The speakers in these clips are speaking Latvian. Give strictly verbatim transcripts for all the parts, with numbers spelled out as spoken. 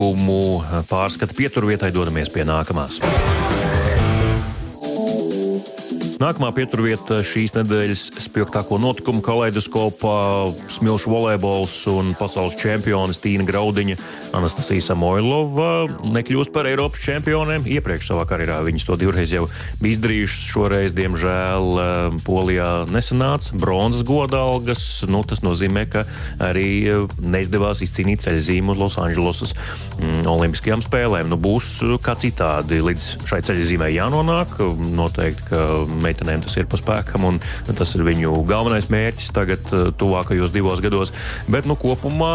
Pārskata pieturvietai dodamies pie nākamās. Nākamā pieturvieta šīs nedēļas spilgtāko notikumu kaleidoskopā smilšu volejbols un pasaules čempionis Tīna Graudiņa, Anastasija Samoilova nekļūst par Eiropas čempioniem. Iepriekš savā karjerā viņas to divreiz jau bija izdarījušas. Šoreiz, diemžēl, Polijā nesanāca bronzas godalgas. Nu, tas nozīmē, ka arī neizdevās izcīnīt ceļzīmu uz Losandželosas olimpiskajām spēlēm. Nu, būs kā citādi. Līdz šai ceļzīmē jānonāk. Noteikti, ka meitenēm tas ir pa spēkam, un tas ir viņu galvenais mērķis tagad tuvākajos divos gados. Bet, nu, kopumā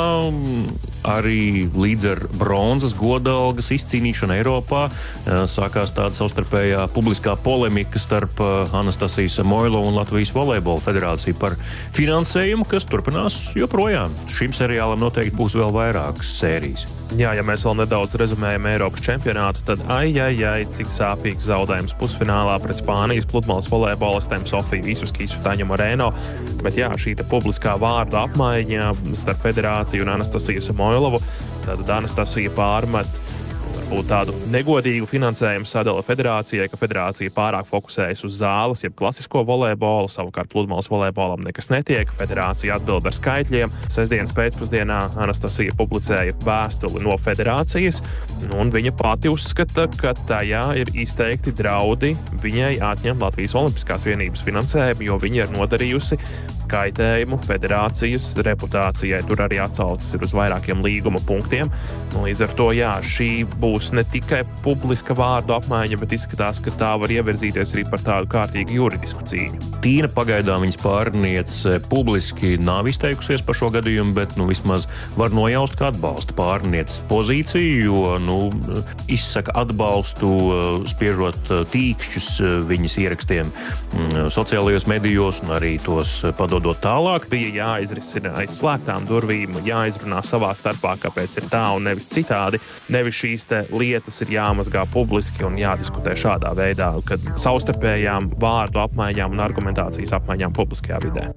arī līdz ar bronzas godalgas izcīnīšanu Eiropā sākās tāda savstarpējā publiskā polemika starp Anastasiju Samoilovu un Latvijas volejbola federāciju par finansējumu, kas turpinās joprojām. Šim seriālam noteikti būs vēl vairākas sērijas. Jā, ja mēs vēl nedaudz rezumējam Eiropas čempionātu, tad ai, ai, ai, cik sāpīgs zaudējums pusfinālā pret Spānijas pludmales volejbolistēm Sofiju Visuskīsu Taņu Moreno. Bet jā, šī te publiskā vārda apmaiņa starp federāciju un Anastasiju Samoilovu, tad Anastasija pārmet varbūt tādu negodīgu finansējumu sadala federācijai, ka federācija pārāk fokusējas uz zāles, jeb klasisko volejbolu, savukārt pludmales volejbolam nekas netiek. Federācija atbild ar skaitļiem. Sestdienas pēcpusdienā Anastasija publicēja vēstuli no federācijas, un viņa pati uzskata, ka tajā ir izteikti draudi viņai atņemt Latvijas Olimpiskās vienības finansējumu, jo viņa ir nodarījusi kaitējumu federācijas reputācijai. Tur arī atsaucas ir uz vairākiem līguma punktiem. Līdz ar to, jā, šī būs ne tikai publiska vārdu apmaiņa, bet izskatās, ka tā var ievirzīties arī par tādu kārtīgu juridisku cīņu. Tīna pagaidām viņas pārniece publiski nav izteikusies par šo gadījumu, bet nu, vismaz var nojaut, ka atbalsta pārnieces pozīciju, jo nu, izsaka atbalstu, spiežot tīkšķus viņas ierakstiem sociālajos medijos un arī tos padodot tālāk. Bija jāizrisina aiz slēgtām durvīm, jāizrunā savā starpā, kāpēc ir tā un nevis citādi. Nevis šīs te lietas ir jāmazgā publiski un jādiskutē šādā veidā, kad savstarpējām vārdu apmaiņām un argumentācijas apmaiņām publiskajā vidē.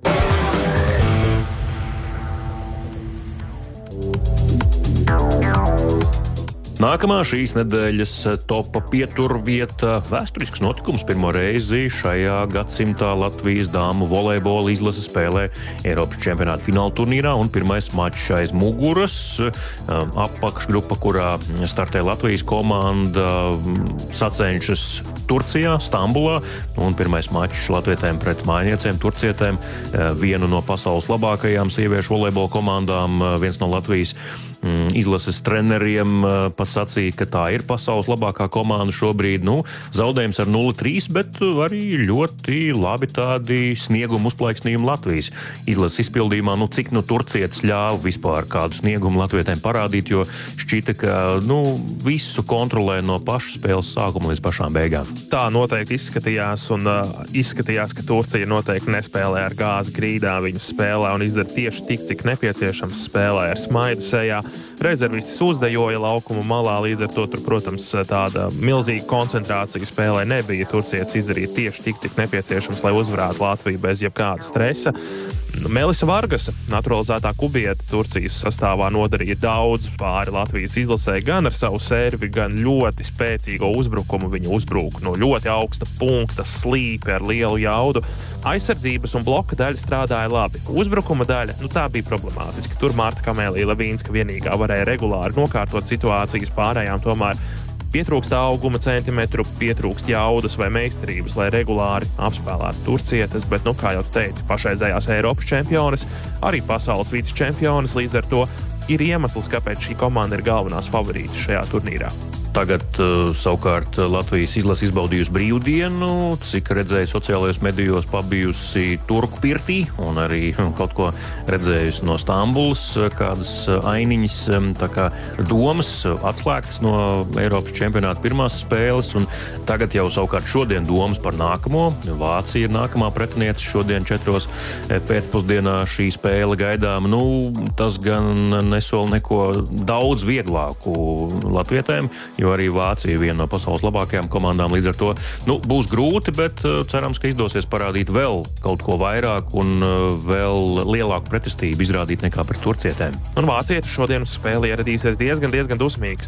Nākamā šīs nedēļas topa pieturvieta vēsturisks notikums pirmo reizi šajā gadsimtā Latvijas dāmu volejbola izlase spēlē Eiropas čempionāta fināla turnīrā un pirmais mačs aiz muguras. Apakšgrupa, kurā startē Latvijas komanda, sacenšas Turcijā, Stambulā, un pirmais mačs latvietēm pret mājniecēm, turcietēm, vienu no pasaules labākajām sieviešu volejbola komandām, viens no Latvijas izlases treneriem pats sacīja, ka tā ir pasaules labākā komanda šobrīd. Nu, zaudējums ar nulle trīs, bet arī ļoti labi tādi sniegumu uzplaiksnījumi Latvijas izlases izpildījumā. Nu, cik nu turcietis ļāva vispār kādu sniegumu latvietēm parādīt, jo šķita, ka nu, visu kontrolē no paša spēles sākuma līdz pašām beigām. Tā noteikti izskatījās, un uh, izskatījās, ka Turcija noteikti nespēlē ar gāzi grīdā. Viņas spēlē un izdara tieši tik, cik nepieciešams, spēlē ar smaidu sejā. Rezervistis uzdejoja laukuma malā, līdz ar to tur, protams, tāda milzīga koncentrācija spēlē nebija. Turcietis izdarīja tieši tik, cik nepieciešams, lai uzvarētu Latviju bez jebkāda stresa. Melisa Vargasa, naturalizētā kubieta, Turcijas sastāvā nodarīja daudz pāri Latvijas izlasē, gan ar savu servi, gan ļoti spēcīgo uzbrukumu. Viņa uzbruka no ļoti augsta punkta, slīpi ar lielu jaudu. Aizsardzības un bloka daļa strādāja labi. Uzbrukuma daļa, nu tā bija problemātiska. Tur Marta Kamēlija Levīnska vienīgā varēja regulāri nokārtot situācijas, pārējām tomēr pietrūkst auguma centimetru, pietrūkst jaudas vai meistarības, lai regulāri apspēlētu turcietes, bet, nu, kā jau teici, pašreizējās Eiropas čempiones, arī pasaules vicečempiones, līdz ar to ir iemesls, kāpēc šī komanda ir galvenās favorītas šajā turnīrā. Tagad uh, savukārt Latvijas izlase izbaudījusi brīvdienu, cik redzēju sociālajos medijos, pabijusi Turku pirtī un arī kaut ko redzējusi no Stambulas, kādas ainiņas, tā kā domas atslēgtas no Eiropas čempionāta pirmās spēles, un tagad jau savukārt šodien domas par nākamo. Vācija ir nākamā pretiniece šodien četros pēcpusdienā šī spēle gaidām. Nu, tas gan nesol neko daudz vieglāku latvietēm, jo arī Vācija ir viena no pasaules labākajām komandām. Līdz ar to nu, būs grūti, bet uh, cerams, ka izdosies parādīt vēl kaut ko vairāk un uh, vēl lielāku pretestību izrādīt nekā pret turcietēm. Un vācieši šodien uz spēli ieradīsies diezgan, diezgan dusmīgs.